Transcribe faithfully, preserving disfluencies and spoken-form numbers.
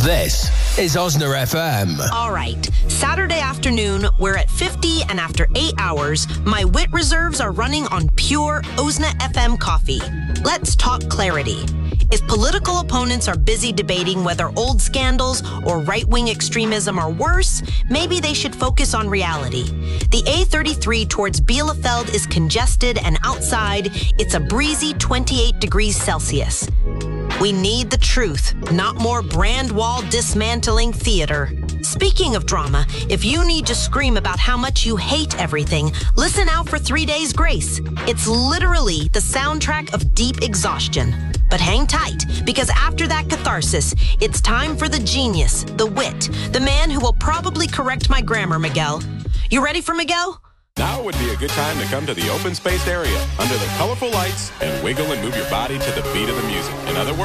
This is Osner F M. All right. Saturday afternoon, we're at fifty, and after eight hours, my wit reserves are running on pure Osner F M coffee. Let's talk clarity. If political opponents are busy debating whether old scandals or right-wing extremism are worse, maybe they should focus on reality. The A thirty-three towards Bielefeld is congested, and outside, it's a breezy twenty-eight degrees Celsius. We need the truth, not more brand wall dismantling theater. Speaking of drama, if you need to scream about how much you hate everything, listen out for Three Days Grace. It's literally the soundtrack of deep exhaustion. But hang tight, because after that catharsis, it's time for the genius, the wit, the man who will probably correct my grammar, Miguel. You ready for Miguel? Now would be a good time to come to the open spaced area under the colorful lights and wiggle and move your body to the beat of the music. In other words,